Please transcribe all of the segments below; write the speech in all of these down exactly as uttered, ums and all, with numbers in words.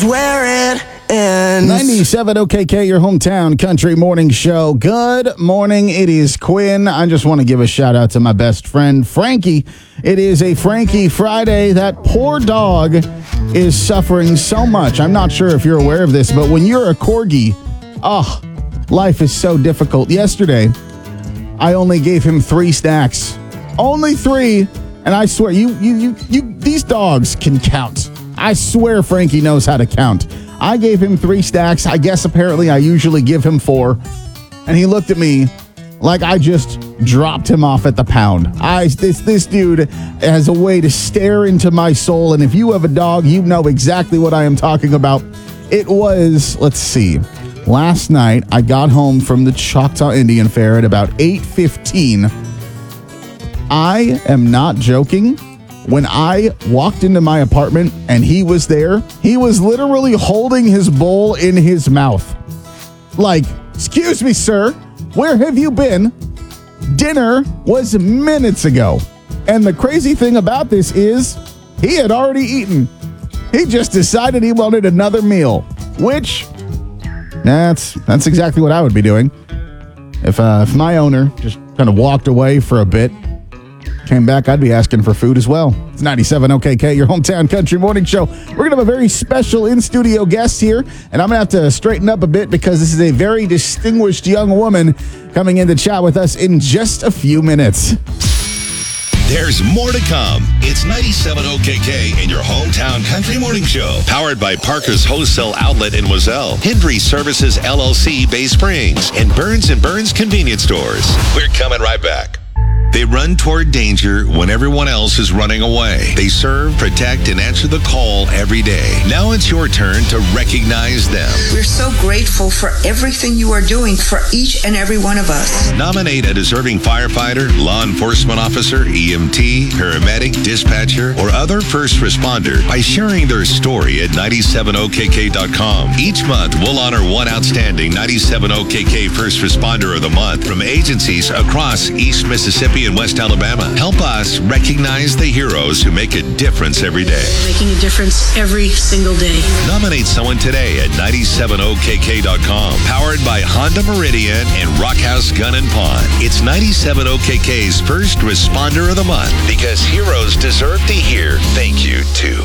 Where it ends. ninety-seven O K K, your hometown country morning show. Good morning. It is Quinn. I just want to give a shout out to my best friend, Frankie. It is a Frankie Friday. That poor dog is suffering so much. I'm not sure if you're aware of this, but when you're a corgi, oh, life is so difficult. Yesterday, I only gave him three snacks. Only three. And I swear, you, you, you, you, these dogs can count. I swear Frankie knows how to count. I gave him three stacks. I guess apparently I usually give him four. And he looked at me like I just dropped him off at the pound. I this this dude has a way to stare into my soul. And if you have a dog, you know exactly what I am talking about. It was, let's see, last night I got home from the Choctaw Indian Fair at about eight fifteen. I am not joking. When I walked into my apartment and he was there, he was literally holding his bowl in his mouth. Like, excuse me, sir, where have you been? Dinner was minutes ago. And the crazy thing about this is he had already eaten. He just decided he wanted another meal, which that's that's exactly what I would be doing. If, uh, if my owner just kind of walked away for a bit, came back, I'd be asking for food as well. It's ninety-seven O K K, your hometown country morning show. We're going to have a very special in-studio guest here, and I'm going to have to straighten up a bit because this is a very distinguished young woman coming in to chat with us in just a few minutes. There's more to come. It's ninety-seven O K K and your hometown country morning show. Powered by Parker's Wholesale Outlet in Wazelle, Hendry Services L L C Bay Springs, and Burns and Burns Convenience Stores. We're coming right back. They run toward danger when everyone else is running away. They serve, protect, and answer the call every day. Now it's your turn to recognize them. We're so grateful for everything you are doing for each and every one of us. Nominate a deserving firefighter, law enforcement officer, E M T, paramedic, dispatcher, or other first responder by sharing their story at ninety-seven O K K dot com. Each month, we'll honor one outstanding ninety-seven O K K First Responder of the Month from agencies across East Mississippi and West Alabama. Help us recognize the heroes who make a difference every day. Making a difference every single day. Nominate someone today at ninety-seven O K K dot com. Powered by Honda Meridian and Rockhouse Gun and Pawn. It's ninety-seven O K K's First Responder of the Month because heroes deserve to hear thank you too.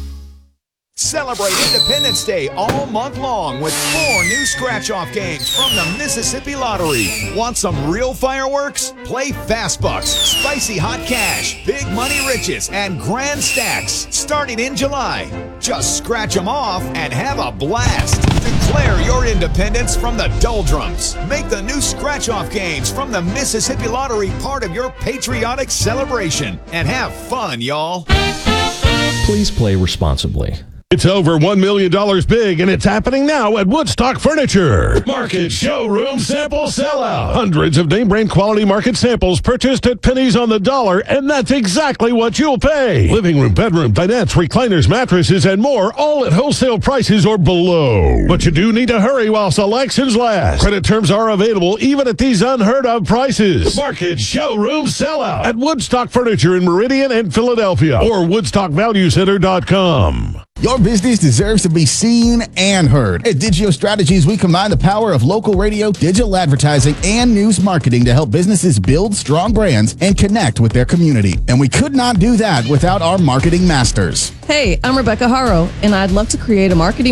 Celebrate Independence Day all month long with four new scratch-off games from the Mississippi Lottery. Want some real fireworks? Play Fast Bucks, Spicy Hot Cash, Big Money Riches, and Grand Stacks starting in July. Just scratch them off and have a blast. Declare your independence from the doldrums. Make the new scratch-off games from the Mississippi Lottery part of your patriotic celebration. And have fun, y'all. Please play responsibly. It's over one million dollars big, and it's happening now at Woodstock Furniture. Market Showroom Sample Sellout. Hundreds of name-brand quality market samples purchased at pennies on the dollar, and that's exactly what you'll pay. Living room, bedroom, dinettes, recliners, mattresses, and more, all at wholesale prices or below. But you do need to hurry while selections last. Credit terms are available even at these unheard-of prices. Market Showroom Sellout at Woodstock Furniture in Meridian and Philadelphia, or woodstock value center dot com. Your business deserves to be seen and heard. At Digio Strategies, we combine the power of local radio, digital advertising, and news marketing to help businesses build strong brands and connect with their community. And we could not do that without our marketing masters. Hey, I'm Rebecca Haro, and I'd love to create a marketing